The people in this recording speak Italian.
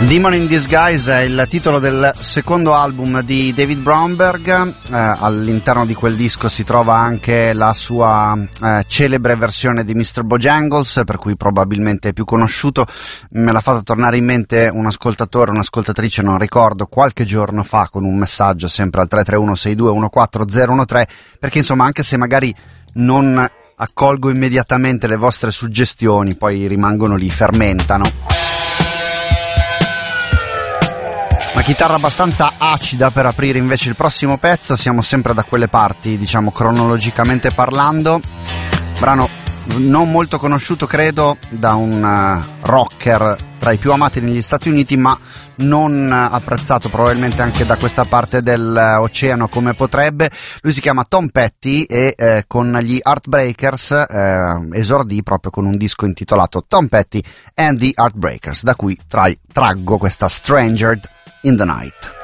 Demon in Disguise è il titolo del secondo album di David Bromberg. All'interno di quel disco si trova anche la sua celebre versione di Mr. Bojangles, per cui probabilmente è più conosciuto. Me l'ha fatto tornare in mente un ascoltatore, un'ascoltatrice, non ricordo, qualche giorno fa, con un messaggio sempre al 331-6214013, perché insomma, anche se magari non accolgo immediatamente le vostre suggestioni, poi rimangono lì, fermentano. Una chitarra abbastanza acida per aprire invece il prossimo pezzo. Siamo sempre da quelle parti, diciamo, cronologicamente parlando. Brano non molto conosciuto, credo, da un rocker tra i più amati negli Stati Uniti, ma non apprezzato probabilmente anche da questa parte dell'oceano come potrebbe. Lui si chiama Tom Petty e con gli Heartbreakers esordì proprio con un disco intitolato Tom Petty and the Heartbreakers, da cui traggo questa Stranger in the Night.